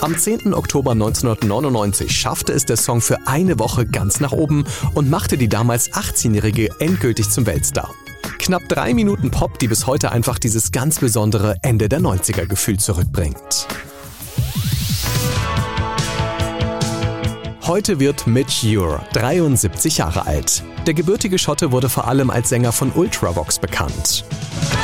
Am 10. Oktober 1999 schaffte es der Song für eine Woche ganz nach oben und machte die damals 18-Jährige endgültig zum Weltstar. Knapp 3 Minuten Pop, die bis heute einfach dieses ganz besondere Ende der 90er-Gefühl zurückbringt. Heute wird Midge Ure 73 Jahre alt. Der gebürtige Schotte wurde vor allem als Sänger von Ultravox bekannt.